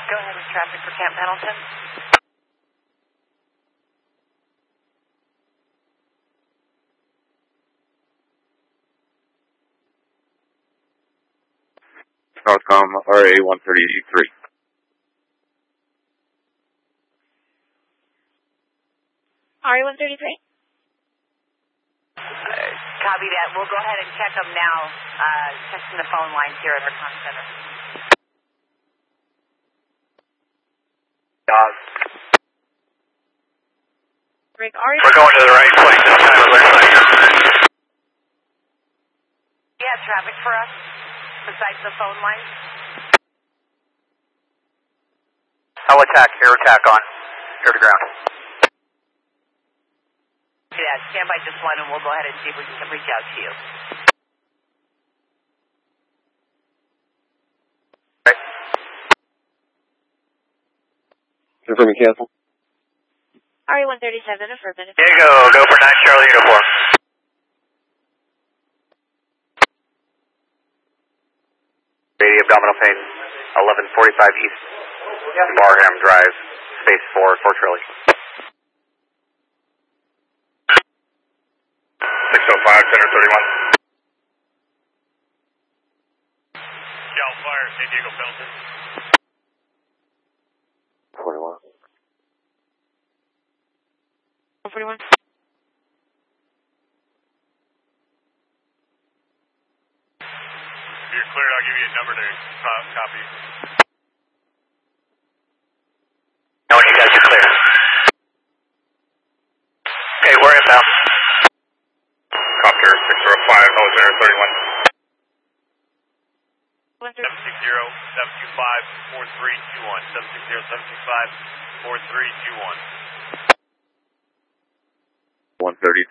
Go ahead with traffic for Camp Pendleton. Northcom RA 133. RA 133. Copy that. We'll go ahead and check them now. Checking the phone lines here at our comm center. Rick, we're going to the right place this time. It looks like. Yeah, traffic for us besides the phone lines. Hell attack, air attack on. Air to ground. Yeah, stand by just one and we'll go ahead and see if we can reach out to you. Okay. Confirming cancel. RA 137, affirmative. Diego, go for 9 Charlie uniform. Brady, abdominal pain, 1145 East, Barham Drive, space 4, Fort Riley. 605, center 31. Shell fire, San Diego Pendleton. 41. 141. If you're cleared, I'll give you a number to copy. No, you guys are clear. Okay, we're inbound. Copter 605, Alexander 31. 760-725-4321. 760-725-4321. 133.